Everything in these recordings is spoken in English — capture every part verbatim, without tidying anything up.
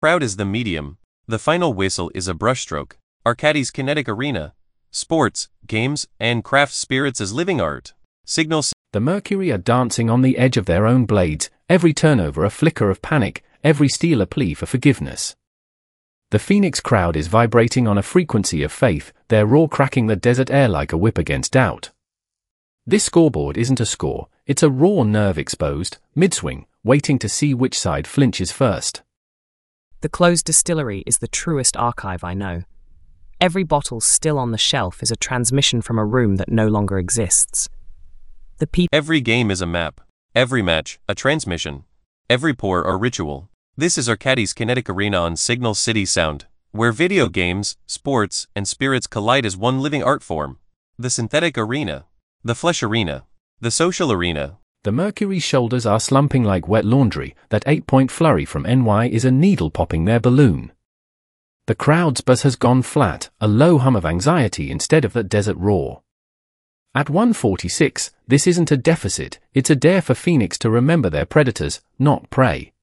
Crowd is the medium. The final whistle is a brushstroke. Arcades Kinetic Arena. Sports, games, and craft spirits as living art. Signal. The Mercury are dancing on the edge of their own blades, every turnover a flicker of panic, every steel a plea for forgiveness. The Phoenix crowd is vibrating on a frequency of faith, their roar cracking the desert air like a whip against doubt. This scoreboard isn't a score, it's a raw nerve exposed, mid-swing, waiting to see which side flinches first. The closed distillery is the truest archive I know. Every bottle still on the shelf is a transmission from a room that no longer exists. The pe- Every game is a map. Every match, a transmission. Every pour, a ritual. This is Arcades Kinetic Arena on Signal City Sound, where video games, sports, and spirits collide as one living art form. The synthetic arena. The flesh arena. The social arena. The Mercury's shoulders are slumping like wet laundry, that eight-point flurry from N Y is a needle popping their balloon. The crowd's buzz has gone flat, a low hum of anxiety instead of that desert roar. At one forty-six, this isn't a deficit, it's a dare for Phoenix to remember their predators, not prey.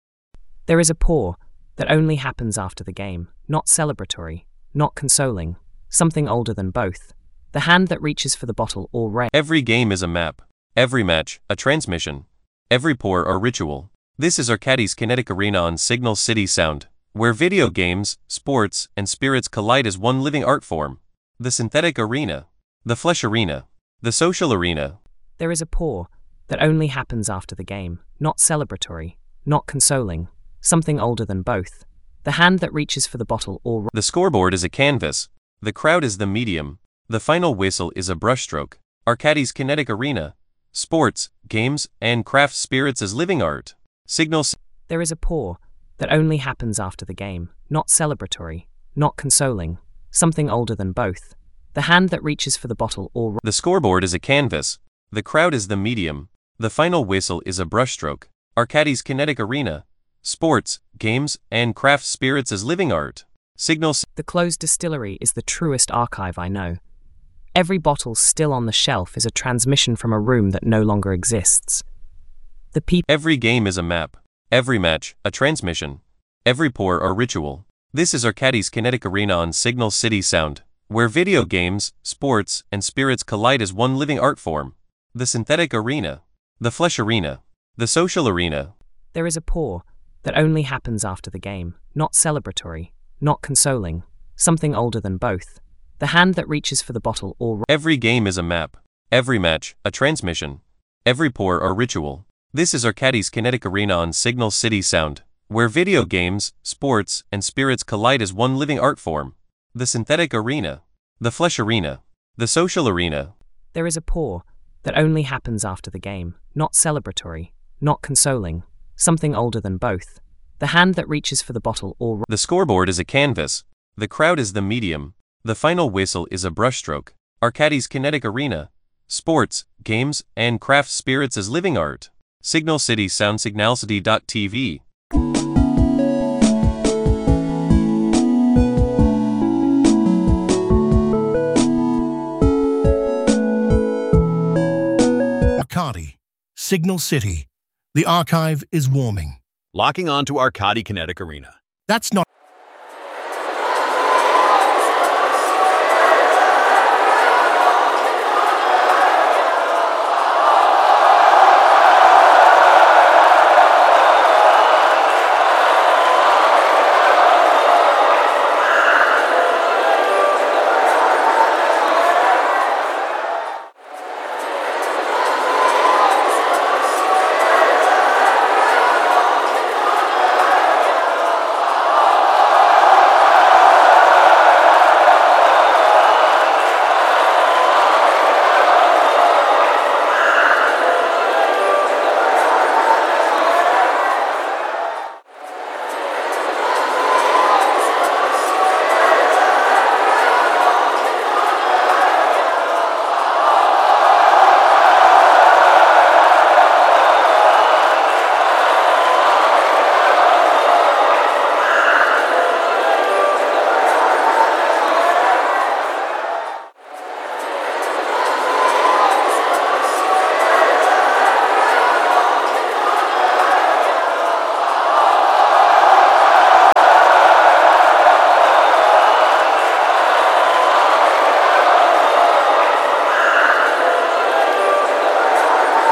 There is a pour that only happens after the game, not celebratory, not consoling, something older than both. The hand that reaches for the bottle or rain. Every game is a map. Every match, a transmission. Every pour, a ritual. This is Arcades Kinetic Arena on Signal City Sound, where video games, sports, and spirits collide as one living art form. The synthetic arena. The flesh arena. The social arena. There is a pour that only happens after the game, not celebratory, not consoling, something older than both. The hand that reaches for the bottle or... The scoreboard is a canvas. The crowd is the medium. The final whistle is a brushstroke. Arcades Kinetic Arena. Sports, games, and craft spirits as living art. Signal. There is a pour that only happens after the game, not celebratory, not consoling, something older than both. The hand that reaches for the bottle or... The scoreboard is a canvas. The crowd is the medium. The final whistle is a brushstroke. Arcades Kinetic Arena. Sports, games, and craft spirits as living art. Signal. The closed distillery is the truest archive I know. Every bottle still on the shelf is a transmission from a room that no longer exists. The pe- Every game is a map. Every match, a transmission. Every pour, a ritual. This is Arcades Kinetic Arena on Signal City Sound, where video games, sports, and spirits collide as one living art form. The synthetic arena. The flesh arena. The social arena. There is a pour that only happens after the game, not celebratory, not consoling, something older than both. The hand that reaches for the bottle or... Every game is a map. Every match, a transmission. Every pour, a ritual. This is Arcades Kinetic Arena on Signal City Sound, where video games, sports, and spirits collide as one living art form. The synthetic arena. The flesh arena. The social arena. There is a pour that only happens after the game, not celebratory, not consoling, something older than both. The hand that reaches for the bottle or... The scoreboard is a canvas. The crowd is the medium. The final whistle is a brushstroke. Arcades Kinetic Arena. Sports, games, and craft spirits as living art. Signal City Sound. Signalcity dot T V. Arcade, Signal City. The archive is warming. Locking on to Arcade Kinetic Arena. That's not...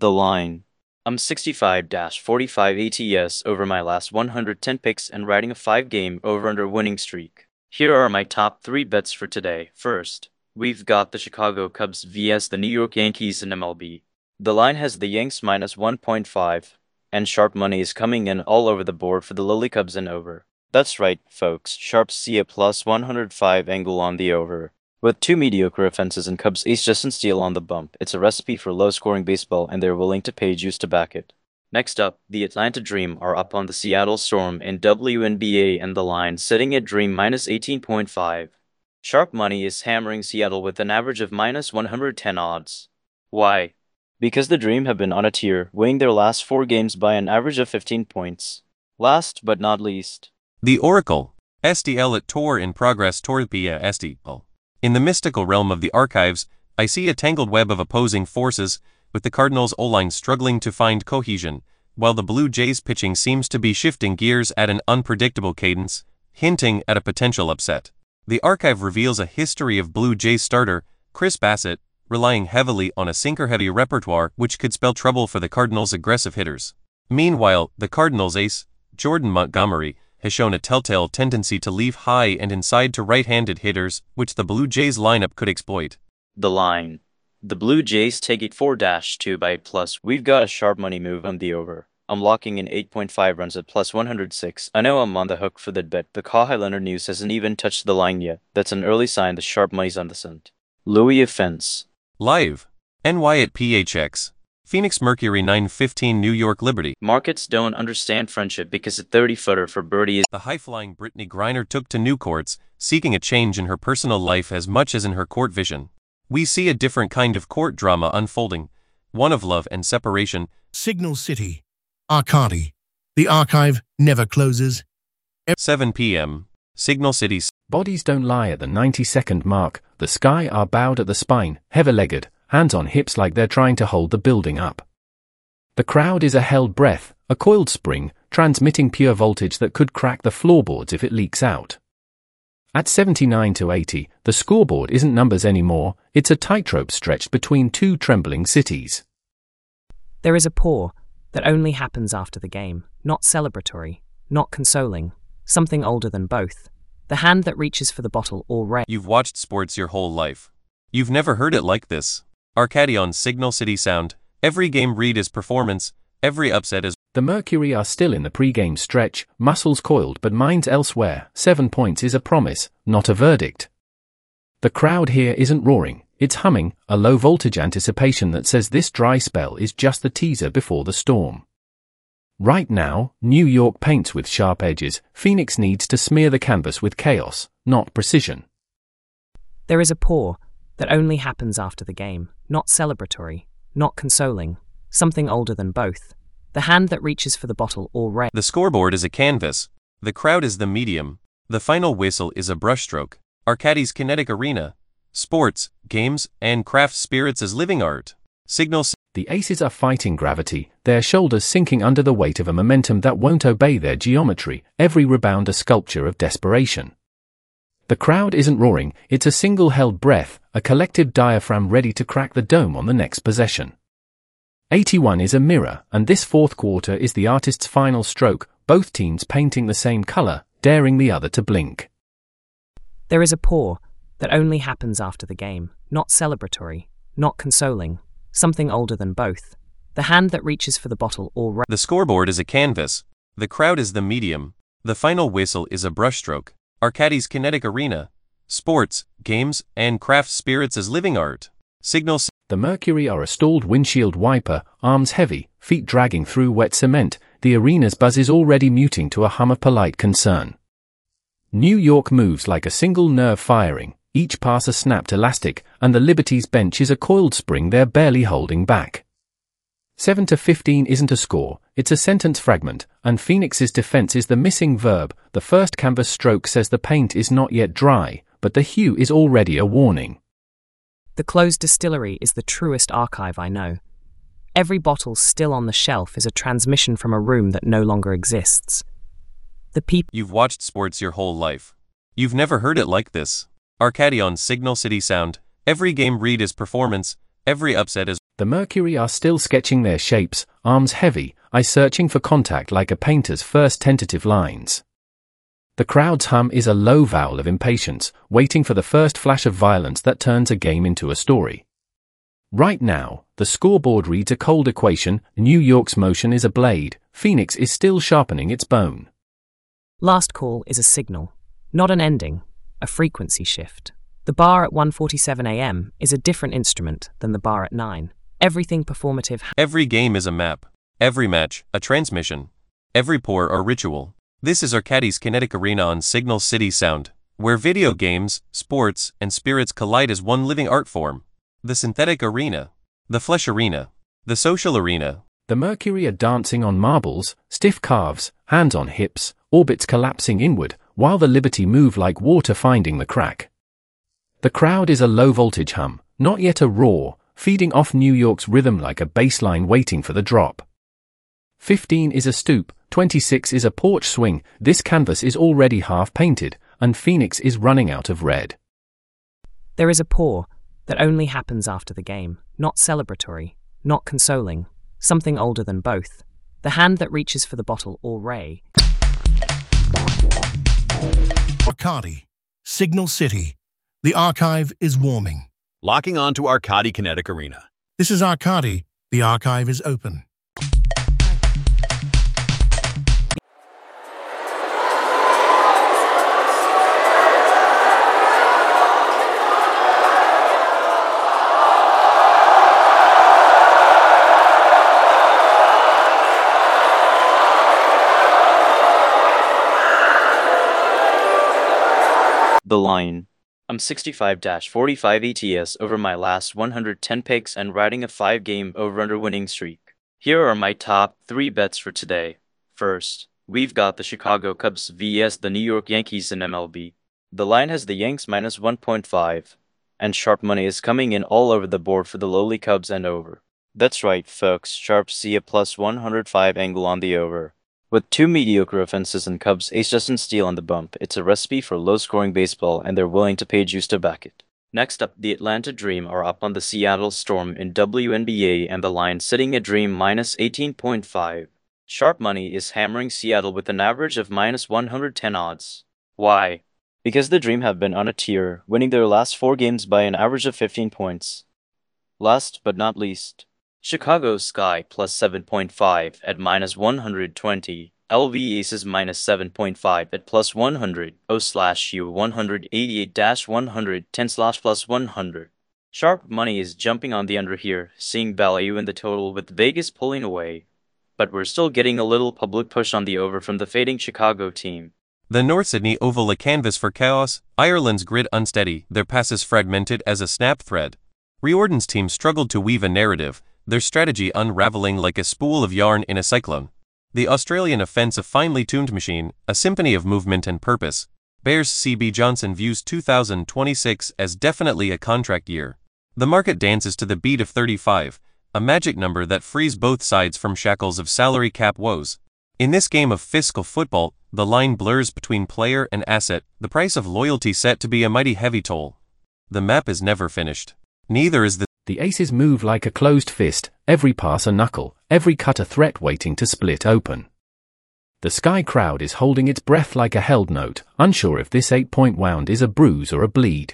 The line. I'm sixty-five forty-five A T S over my last one hundred ten picks and riding a five game over-under winning streak. Here are my top three bets for today. First, we've got the Chicago Cubs versus the New York Yankees in M L B. The line has the Yanks minus one point five, and sharp money is coming in all over the board for the lowly Cubs and over. That's right, folks, sharps see a plus one hundred five angle on the over. With two mediocre offenses and Cubs ace Justin Steele on the bump, it's a recipe for low-scoring baseball and they're willing to pay juice to back it. Next up, the Atlanta Dream are up on the Seattle Storm in W N B A and the line sitting at Dream minus eighteen point five. Sharp money is hammering Seattle with an average of minus one hundred ten odds. Why? Because the Dream have been on a tear, winning their last four games by an average of fifteen points. Last but not least, The Oracle. S D L at Tor in progress Torpia S D L. In the mystical realm of the archives, I see a tangled web of opposing forces, with the Cardinals' O-line struggling to find cohesion, while the Blue Jays' pitching seems to be shifting gears at an unpredictable cadence, hinting at a potential upset. The archive reveals a history of Blue Jays starter, Chris Bassett, relying heavily on a sinker-heavy repertoire which could spell trouble for the Cardinals' aggressive hitters. Meanwhile, the Cardinals' ace, Jordan Montgomery, has shown a telltale tendency to leave high and inside to right-handed hitters, which the Blue Jays lineup could exploit. the line. The Blue Jays take it four two by eight plus. We've got a sharp money move on the over. I'm locking in eight point five runs at plus one hundred six. I know I'm on the hook for that bet, but Kawhi Leonard news hasn't even touched the line yet. That's an early sign the sharp money's on the scent. Louis offense. Live. N Y at P H X. Phoenix Mercury nine fifteen New York Liberty. Markets don't understand friendship because a thirty-footer for birdie is... The high-flying Brittany Griner took to new courts, seeking a change in her personal life as much as in her court vision. We see a different kind of court drama unfolding, one of love and separation. Signal City. Arcadi. The archive never closes. seven p m Signal City. Bodies don't lie at the ninety-second mark, the sky are bowed at the spine, heavy-legged, hands on hips like they're trying to hold the building up. The crowd is a held breath, a coiled spring, transmitting pure voltage that could crack the floorboards if it leaks out. At seventy-nine to eighty, the scoreboard isn't numbers anymore, it's a tightrope stretched between two trembling cities. There is a pour that only happens after the game, not celebratory, not consoling, something older than both. The hand that reaches for the bottle already. You've watched sports your whole life. You've never heard it like this. Arcadi on Signal City Sound. Every game read is performance, every upset is... The Mercury are still in the pre-game stretch, muscles coiled but minds elsewhere. Seven points is a promise, not a verdict. The crowd here isn't roaring, it's humming, a low-voltage anticipation that says this dry spell is just the teaser before the storm. Right now, New York paints with sharp edges, Phoenix needs to smear the canvas with chaos, not precision. There is a pour that only happens after the game, not celebratory, not consoling, something older than both. The hand that reaches for the bottle already. The scoreboard is a canvas. The crowd is the medium. The final whistle is a brushstroke. Arcadi's kinetic arena. Sports, games, and craft spirits as living art. Signal. The aces are fighting gravity, their shoulders sinking under the weight of a momentum that won't obey their geometry, every rebound a sculpture of desperation. The crowd isn't roaring, it's a single held breath, a collective diaphragm ready to crack the dome on the next possession. eighty-one is a mirror, and this fourth quarter is the artist's final stroke, both teams painting the same color, daring the other to blink. There is a pour that only happens after the game, not celebratory, not consoling, something older than both. The hand that reaches for the bottle already. The scoreboard is a canvas. The crowd is the medium. The final whistle is a brushstroke. Arcadi's kinetic arena. Sports, games, and craft spirits as living art. Signal. The Mercury are a stalled windshield wiper, arms heavy, feet dragging through wet cement. The arena's buzz is already muting to a hum of polite concern. New York moves like a single nerve firing, each pass a snapped elastic, and the Liberty's bench is a coiled spring they're barely holding back. seven to fifteen isn't a score, it's a sentence fragment, and Phoenix's defense is the missing verb. The first canvas stroke says the paint is not yet dry, but the hue is already a warning. The closed distillery is the truest archive I know. Every bottle still on the shelf is a transmission from a room that no longer exists. The people. You've watched sports your whole life. You've never heard it like this. Arcadi on Signal City Sound. Every game read is performance, every upset is... The Mercury are still sketching their shapes, arms heavy, eyes searching for contact like a painter's first tentative lines. The crowd's hum is a low howl of impatience, waiting for the first flash of violence that turns a game into a story. Right now, the scoreboard reads a cold equation: New York's motion is a blade, Phoenix is still sharpening its bone. Last call is a signal, not an ending, a frequency shift. The bar at one forty-seven a m is a different instrument than the bar at nine. Everything performative. Every game is a map. Every match, a transmission. Every pour, a ritual. This is Arcadie's Kinetic Arena on Signal City Sound, where video games, sports, and spirits collide as one living art form. The synthetic arena. The flesh arena. The social arena. The Mercury are dancing on marbles, stiff calves, hands on hips, orbits collapsing inward, while the Liberty move like water finding the crack. The crowd is a low-voltage hum, not yet a roar, feeding off New York's rhythm like a bass line waiting for the drop. fifteen is a stoop, twenty-six is a porch swing, this canvas is already half painted, and Phoenix is running out of red. There is a pour that only happens after the game, not celebratory, not consoling, something older than both. The hand that reaches for the bottle or ray. Arcadie, Signal City. The archive is warming. Locking on to Arcadie Kinetic Arena. This is Arcadie. The archive is open. The line. I'm sixty-five forty-five A T S over my last one hundred ten picks and riding a five game over-under winning streak. Here are my top three bets for today. First, we've got the Chicago Cubs versus the New York Yankees in M L B. The line has the Yanks minus one point five, and sharp money is coming in all over the board for the lowly Cubs and over. That's right, folks, sharps see a plus one hundred five angle on the over. With two mediocre offenses and Cubs ace Justin Steele on the bump, it's a recipe for low-scoring baseball, and they're willing to pay juice to back it. Next up, the Atlanta Dream are up on the Seattle Storm in W N B A, and the line sitting at Dream minus eighteen point five. Sharp money is hammering Seattle with an average of minus one hundred ten odds. Why? Because the Dream have been on a tear, winning their last four games by an average of fifteen points. Last but not least, Chicago's Sky plus seven point five at minus one hundred twenty. L V Aces minus seven point five at plus one hundred. O slash U one eighty-eight dash one ten slash plus one hundred. Sharp money is jumping on the under here, seeing value in the total with Vegas pulling away. But we're still getting a little public push on the over from the fading Chicago team. The North Sydney Oval a canvas for chaos, Ireland's grid unsteady, their passes fragmented as a snap thread. Riordan's team struggled to weave a narrative, their strategy unraveling like a spool of yarn in a cyclone. The Australian offense a finely tuned machine, a symphony of movement and purpose. Bears C B Johnson views two thousand twenty-six as definitely a contract year. The market dances to the beat of thirty-five, a magic number that frees both sides from shackles of salary cap woes. In this game of fiscal football, the line blurs between player and asset, the price of loyalty set to be a mighty heavy toll. The map is never finished. Neither is the The aces move like a closed fist, every pass a knuckle, every cut a threat waiting to split open. The Sky crowd is holding its breath like a held note, unsure if this eight-point wound is a bruise or a bleed.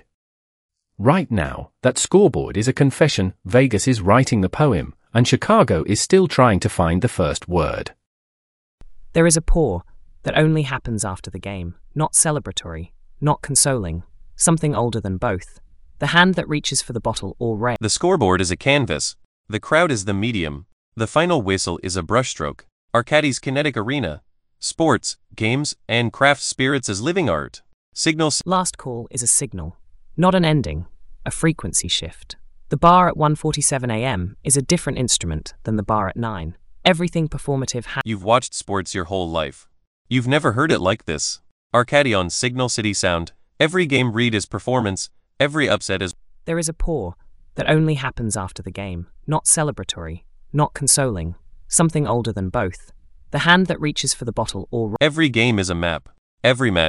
Right now, that scoreboard is a confession, Vegas is writing the poem, and Chicago is still trying to find the first word. There is a pour that only happens after the game, not celebratory, not consoling, something older than both. The hand that reaches for the bottle or ray. The scoreboard is a canvas. The crowd is the medium. The final whistle is a brushstroke. Arcadie's Kinetic Arena. Sports, games, and craft spirits as living art. Signal. Last call is a signal, not an ending, a frequency shift. The bar at one forty-seven a m is a different instrument than the bar at nine. Everything performative. Ha- You've watched sports your whole life. You've never heard it like this. Arcadie on Signal City Sound. Every game read is performance. Every upset is. There is a pour that only happens after the game, not celebratory, not consoling, something older than both. The hand that reaches for the bottle or. Every game is a map. Every match.